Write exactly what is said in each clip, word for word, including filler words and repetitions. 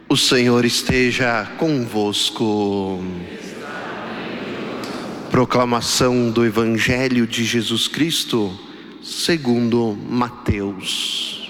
O Senhor esteja convosco. Proclamação do Evangelho de Jesus Cristo segundo Mateus.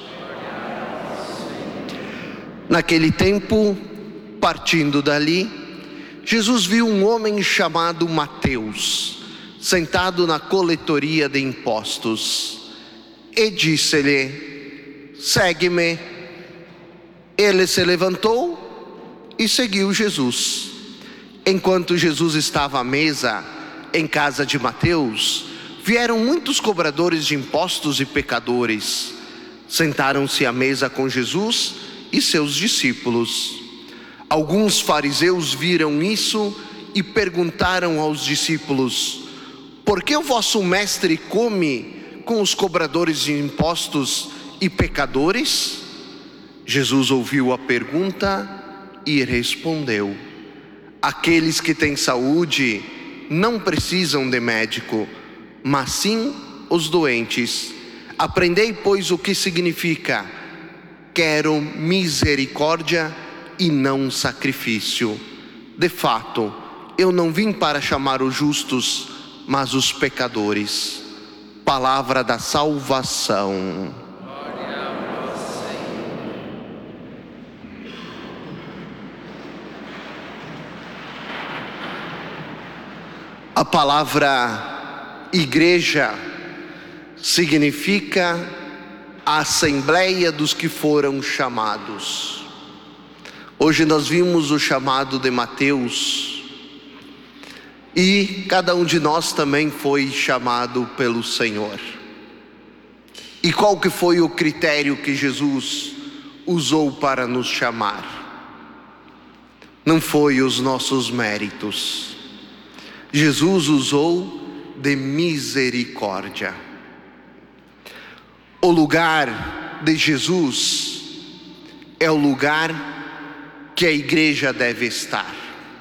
Naquele tempo, partindo dali, Jesus viu um homem chamado Mateus, sentado na coletoria de impostos, e disse-lhe: segue-me. Ele se levantou e seguiu Jesus. Enquanto Jesus estava à mesa em casa de Mateus, vieram muitos cobradores de impostos e pecadores. Sentaram-se à mesa com Jesus e seus discípulos. Alguns fariseus viram isso e perguntaram aos discípulos: por que o vosso mestre come com os cobradores de impostos e pecadores? Jesus ouviu a pergunta e respondeu: aqueles que têm saúde não precisam de médico, mas sim os doentes. Aprendei, pois, o que significa: quero misericórdia e não sacrifício. De fato, eu não vim para chamar os justos, mas os pecadores. Palavra da salvação. A palavra igreja significa a assembleia dos que foram chamados. Hoje nós vimos o chamado de Mateus, e cada um de nós também foi chamado pelo Senhor. E qual que foi o critério que Jesus usou para nos chamar? Não foi os nossos méritos. Jesus usou de misericórdia. O lugar de Jesus é o lugar que a igreja deve estar.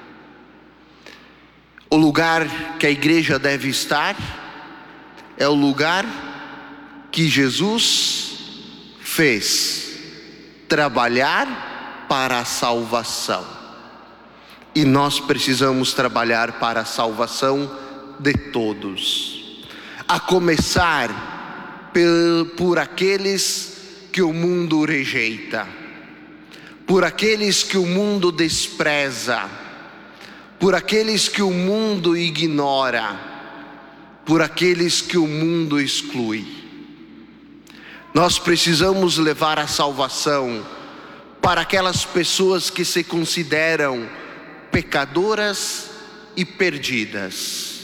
O lugar que a igreja deve estar é o lugar que Jesus fez trabalhar para a salvação. E nós precisamos trabalhar para a salvação de todos, a começar por aqueles que o mundo rejeita, por aqueles que o mundo despreza, por aqueles que o mundo ignora, por aqueles que o mundo exclui. Nós precisamos levar a salvação para aquelas pessoas que se consideram pecadoras e perdidas.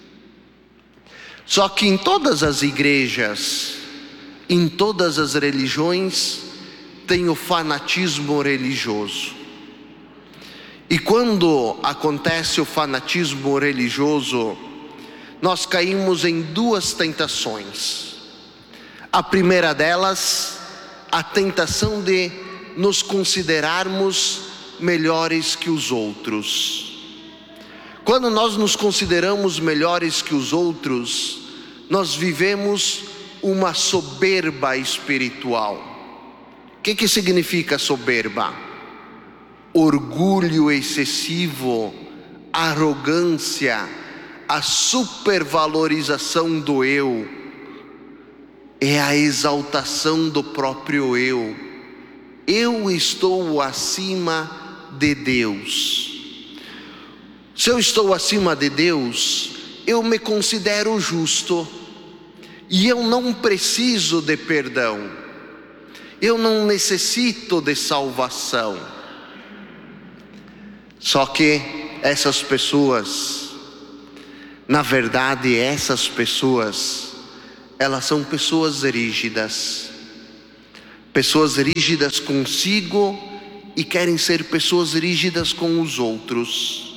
Só que em todas as igrejas, em todas as religiões, tem o fanatismo religioso. E quando acontece o fanatismo religioso, nós caímos em duas tentações. A primeira delas, a tentação de nos considerarmos melhores que os outros. Quando nós nos consideramos melhores que os outros, nós vivemos uma soberba espiritual. O que que significa soberba? Orgulho excessivo, arrogância, a supervalorização do eu, é a exaltação do próprio eu. Eu estou acima de Deus. Se eu estou acima de Deus, eu me considero justo, e eu não preciso de perdão, eu não necessito de salvação. Só que essas pessoas, na verdade essas pessoas, elas são pessoas rígidas, pessoas rígidas consigo e querem ser pessoas rígidas com os outros.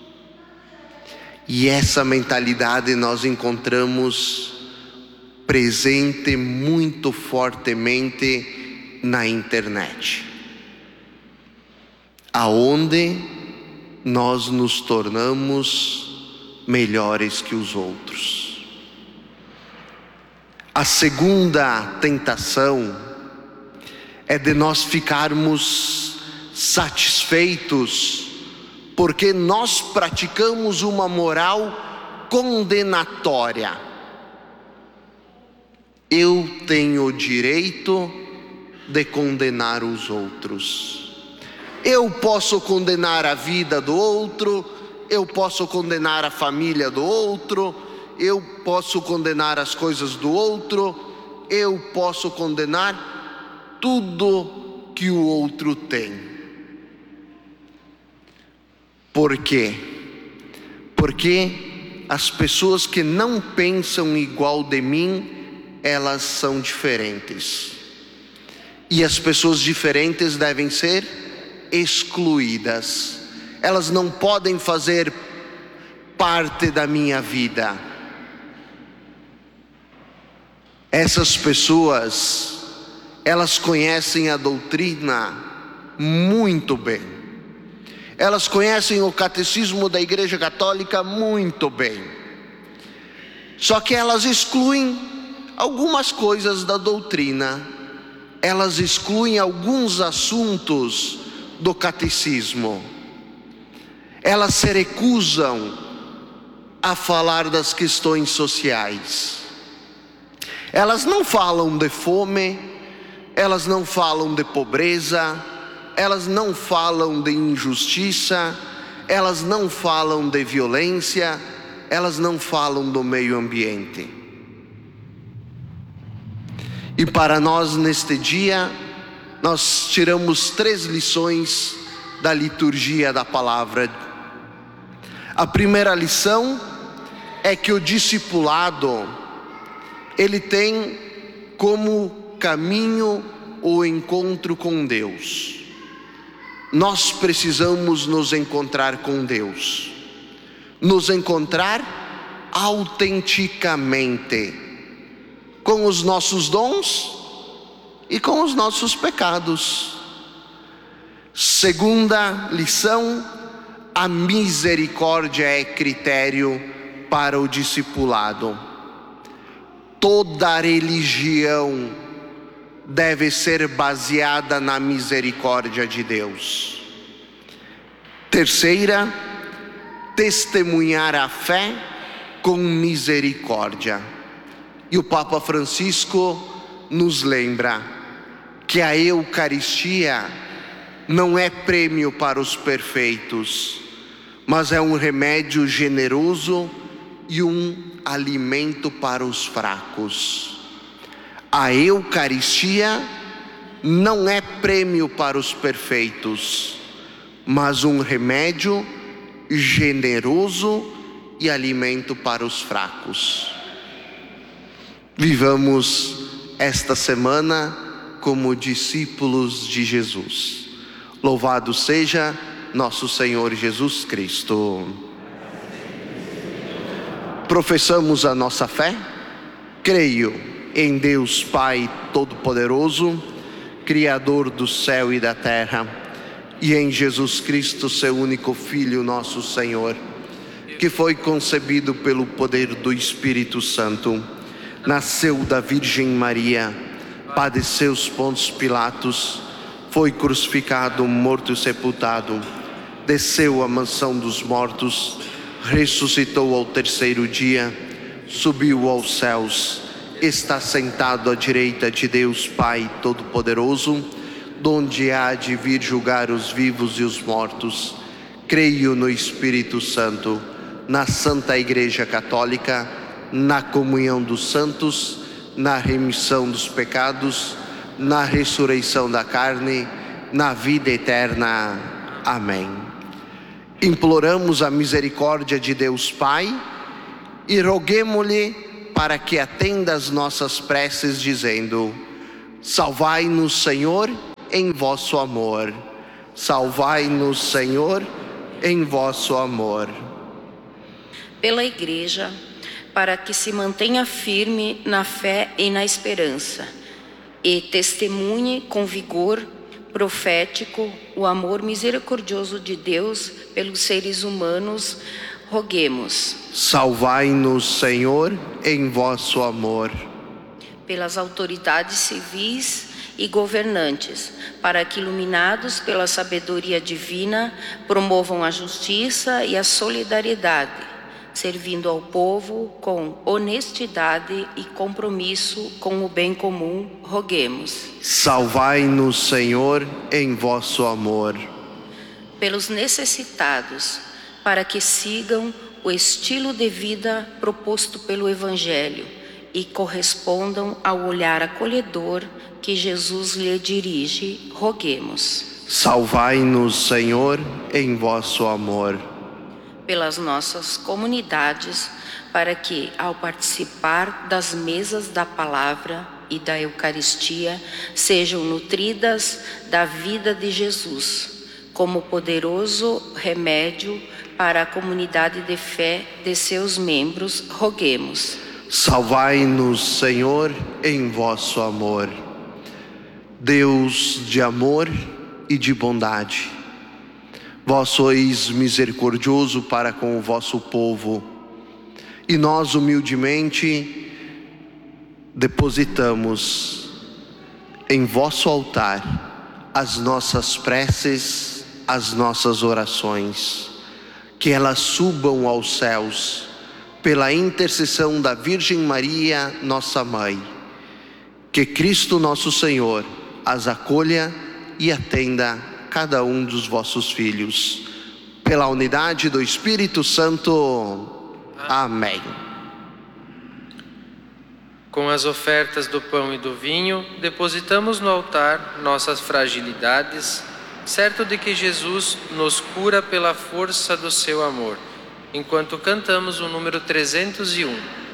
E essa mentalidade nós encontramos presente muito fortemente na internet, aonde nós nos tornamos melhores que os outros. A segunda tentação é de nós ficarmos satisfeitos, porque nós praticamos uma moral condenatória. Eu tenho o direito de condenar os outros. Eu posso condenar a vida do outro, eu posso condenar a família do outro, eu posso condenar as coisas do outro, eu posso condenar tudo que o outro tem. Por quê? Porque as pessoas que não pensam igual de mim, elas são diferentes. E as pessoas diferentes devem ser excluídas. Elas não podem fazer parte da minha vida. Essas pessoas, elas conhecem a doutrina muito bem. Elas conhecem o catecismo da Igreja Católica muito bem. Só que elas excluem algumas coisas da doutrina. Elas excluem alguns assuntos do catecismo. Elas se recusam a falar das questões sociais. Elas não falam de fome, elas não falam de pobreza, elas não falam de injustiça, elas não falam de violência, elas não falam do meio ambiente. E para nós neste dia, nós tiramos três lições da liturgia da palavra. A primeira lição é que o discipulado, ele tem como caminho o encontro com Deus. Nós precisamos nos encontrar com Deus, nos encontrar autenticamente, com os nossos dons e com os nossos pecados. Segunda lição, a misericórdia é critério para o discipulado. Toda religião deve ser baseada na misericórdia de Deus. Terceira, testemunhar a fé com misericórdia. E o Papa Francisco nos lembra que a Eucaristia não é prêmio para os perfeitos, mas é um remédio generoso e um alimento para os fracos. A Eucaristia não é prêmio para os perfeitos, mas um remédio generoso e alimento para os fracos. Vivamos esta semana como discípulos de Jesus. Louvado seja nosso Senhor Jesus Cristo. Professamos a nossa fé. Creio em Deus Pai Todo-Poderoso, Criador do céu e da terra, e em Jesus Cristo, seu único Filho, nosso Senhor, que foi concebido pelo poder do Espírito Santo, nasceu da Virgem Maria, padeceu os Pôncio Pilatos, foi crucificado, morto e sepultado, desceu à mansão dos mortos, ressuscitou ao terceiro dia, subiu aos céus, está sentado à direita de Deus Pai Todo-Poderoso, donde há de vir julgar os vivos e os mortos. Creio no Espírito Santo, na Santa Igreja Católica, na comunhão dos santos, na remissão dos pecados, na ressurreição da carne, na vida eterna. Amém. Imploramos a misericórdia de Deus Pai e roguemo-lhe para que atenda as nossas preces, dizendo: salvai-nos, Senhor, em vosso amor. Salvai-nos, Senhor, em vosso amor. Pela Igreja, para que se mantenha firme na fé e na esperança, e testemunhe com vigor profético o amor misericordioso de Deus pelos seres humanos, roguemos. Salvai-nos, Senhor, em vosso amor. Pelas autoridades civis e governantes, para que, iluminados pela sabedoria divina, promovam a justiça e a solidariedade, servindo ao povo com honestidade e compromisso com o bem comum, roguemos. Salvai-nos, Senhor, em vosso amor. Pelos necessitados, para que sigam o estilo de vida proposto pelo Evangelho e correspondam ao olhar acolhedor que Jesus lhe dirige, roguemos. Salvai-nos, Senhor, em vosso amor. Pelas nossas comunidades, para que, ao participar das mesas da palavra e da Eucaristia, sejam nutridas da vida de Jesus, como poderoso remédio para a comunidade de fé de seus membros, roguemos. Salvai-nos, Senhor, em vosso amor. Deus de amor e de bondade, vós sois misericordioso para com o vosso povo, e nós humildemente depositamos em vosso altar as nossas preces, as nossas orações, que elas subam aos céus pela intercessão da Virgem Maria, nossa Mãe. Que Cristo nosso Senhor as acolha e atenda cada um dos vossos filhos. Pela unidade do Espírito Santo. Amém. Com as ofertas do pão e do vinho, depositamos no altar nossas fragilidades, certo de que Jesus nos cura pela força do seu amor, enquanto cantamos o número trezentos e um.